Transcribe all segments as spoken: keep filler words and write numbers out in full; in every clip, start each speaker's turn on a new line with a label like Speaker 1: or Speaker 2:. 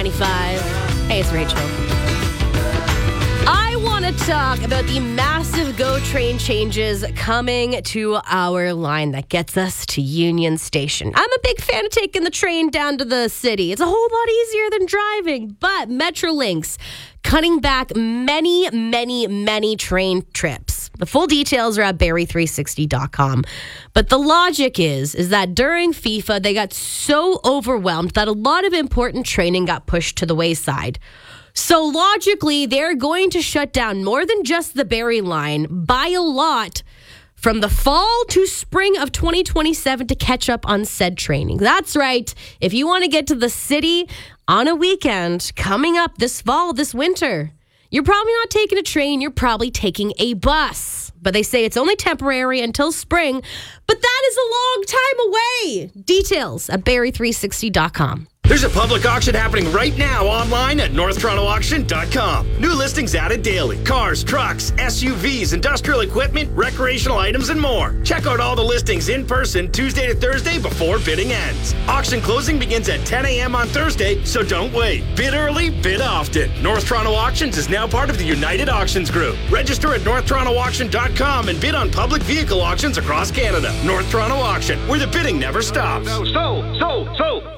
Speaker 1: ninety-five. Hey, it's Rachel. I want to talk about the massive GO train changes coming to our line that gets us to Union Station. I'm a big fan of taking the train down to the city. It's a whole lot easier than driving, but Metrolinx cutting back many, many, many train trips. The full details are at Barrie three sixty dot com. But the logic is, is that during FIFA, they got so overwhelmed that a lot of important training got pushed to the wayside. So logically, they're going to shut down more than just the Barrie line by a lot from the fall to spring of twenty twenty-seven to catch up on said training. That's right. If you want to get to the city on a weekend coming up this fall, this winter, you're probably not taking a train. You're probably taking a bus. But they say it's only temporary until spring. But that is a long time away. Details at Barrie three sixty dot com.
Speaker 2: There's a public auction happening right now online at north toronto auction dot com. New listings added daily. Cars, trucks, S U Vs, industrial equipment, recreational items, and more. Check out all the listings in person Tuesday to Thursday before bidding ends. Auction closing begins at ten a.m. on Thursday, so don't wait. Bid early, bid often. North Toronto Auctions is now part of the United Auctions Group. Register at north toronto auction dot com and bid on public vehicle auctions across Canada. North Toronto Auction, where the bidding never stops.
Speaker 3: So, so, so, so.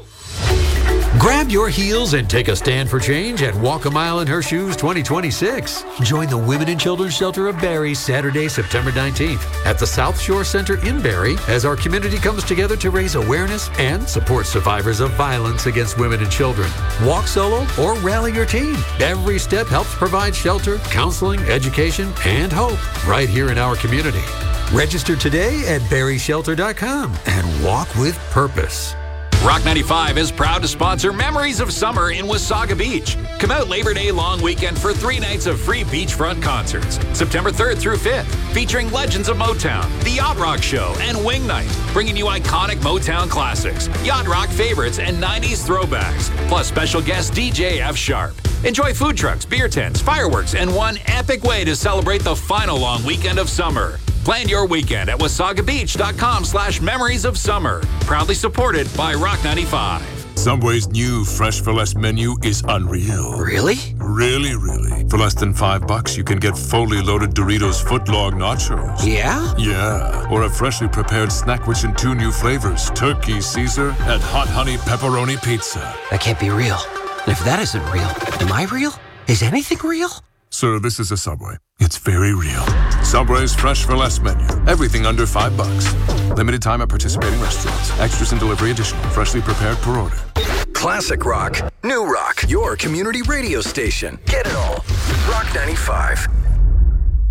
Speaker 4: Grab your heels and take a stand for change at Walk a Mile in Her Shoes twenty twenty-six. Join the Women and Children's Shelter of Barrie Saturday, September nineteenth at the South Shore Centre in Barrie as our community comes together to raise awareness and support survivors of violence against women and children. Walk solo or rally your team. Every step helps provide shelter, counseling, education, and hope right here in our community. Register today at barrie shelter dot com and walk with purpose.
Speaker 5: Rock ninety-five is proud to sponsor Memories of Summer in Wasaga Beach. Come out Labor Day long weekend for three nights of free beachfront concerts. September third through fifth, featuring Legends of Motown, The Yacht Rock Show, and Wing Night, bringing you iconic Motown classics, yacht rock favorites, and nineties throwbacks, plus special guest D J F Sharp. Enjoy food trucks, beer tents, fireworks, and one epic way to celebrate the final long weekend of summer. Plan your weekend at wasaga beach dot com slash memories of summer. Proudly supported by Rock ninety-five.
Speaker 6: Subway's new Fresh for Less menu is unreal.
Speaker 7: Really?
Speaker 6: Really, really. For less than five bucks, you can get fully loaded Doritos footlong nachos.
Speaker 7: Yeah?
Speaker 6: Yeah. Or a freshly prepared snack rich in two new flavors, Turkey Caesar and Hot Honey Pepperoni Pizza.
Speaker 7: That can't be real. And if that isn't real, am I real? Is anything real?
Speaker 6: Sir, this is a Subway. It's very real. Subway's Fresh for Less menu. Everything under five bucks. Limited time at participating restaurants. Extras and delivery additional. Freshly prepared per order.
Speaker 8: Classic rock, new rock, your community radio station. Get it all. Rock ninety-five.